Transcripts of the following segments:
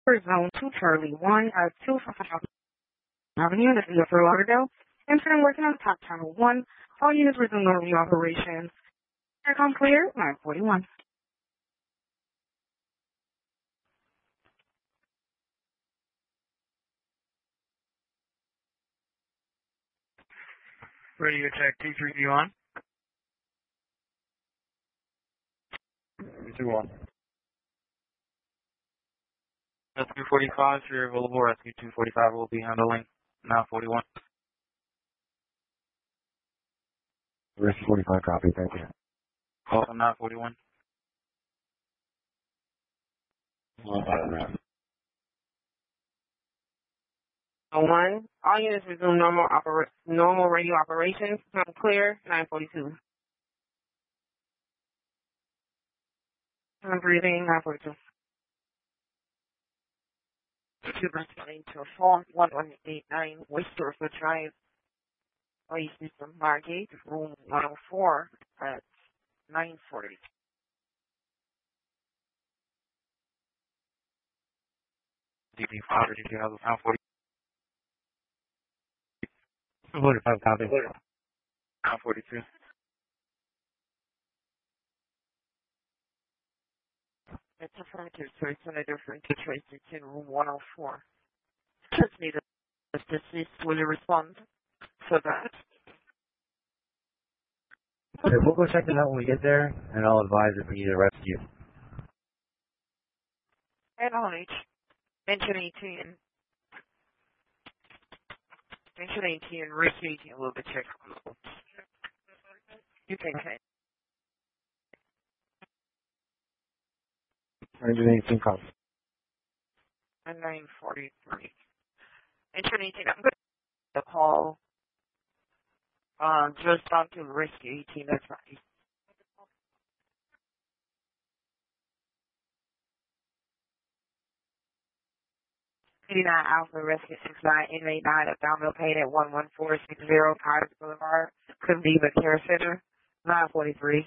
Zone 2 Charlie 1 at 255 Avenue, this is Fort Lauderdale. Incident working on top channel 1. All units resume normal operations. Aircom clear, 941. Radio check T3 on. 2-1. Rescue 45, you're available. Rescue 245 will be handling 941. Rescue 45 copy, thank you. Call from 941. One. All units resume normal radio operations. Time clear, 942. Time breathing, 942. Responding to a phone 1189 West River Drive, East from Margate, room 104 at 940. DD5 or DD 940. 45 copy. 942. It's affirmative, so it's on a different trace. It's in room 104. Just need a deceased. Will you respond for that? Okay, we'll go check it out when we get there, and I'll advise if we need a rescue. NOH, mention 18. Mention 18, risk 18 will be checked. You can say. 118 copy. And 943. Mention 18, I'm going to call just on to risk 18, that's right. 89 Alpha Rescue 69 Inmate 9 of Downville Pain at 11460 Pirates Boulevard, Conviva Care Center, 943.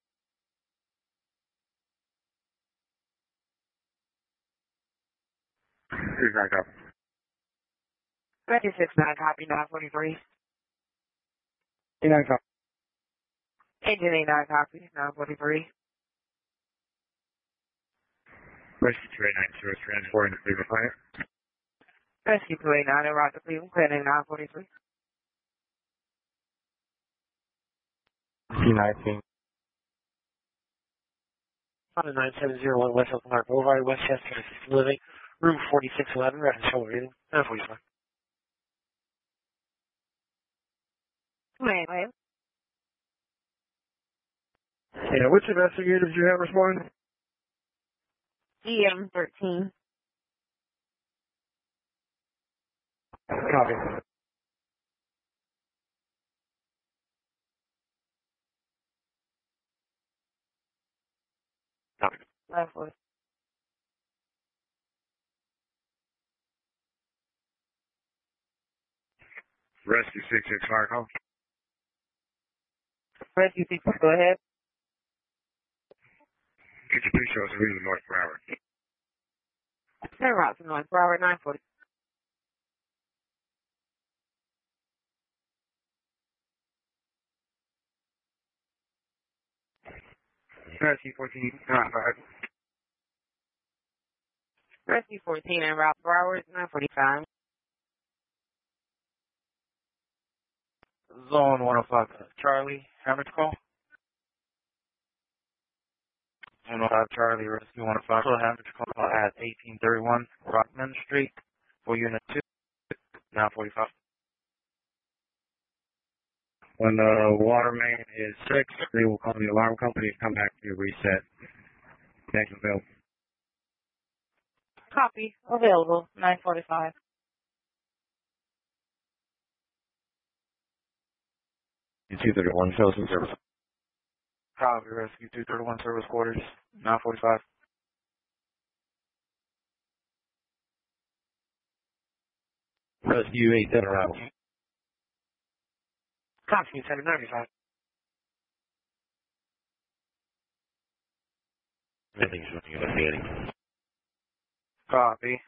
Rescue 69 copy 943. 89 copy. Engine 89 copy 943. Rescue 289, service transporting to Cleveland Clinic. Rescue 289 around the Cleveland Clinic 943. C19. On the 9701 West Oakland Park Boulevard, Westchester, Assisted Living, room 4611, reference shoulder reading, 945. Wait. Yeah, which investigators do you have responding? EM13. Copy. Copy. 943. Rescue 66 fire call. Rescue 6, go ahead. Could you please show us the reason North Broward? Turn route to North Broward 940. Rescue 14, not 5. Rescue 14 en route Broward 945. Zone 105 Charlie, Hammond call. 105 Charlie, Rescue 105. So Hammond call at 1831 Rockman Street for Unit 2, 945. When the water main is 6, they will call the alarm company and come back to reset. Thank you, Bill. Copy. Available 945. It's 231, show some service. Copy, Rescue 231 Service Quarters, 945. Rescue 87 arrival. Copy 795. Everything's running investigating. Copy.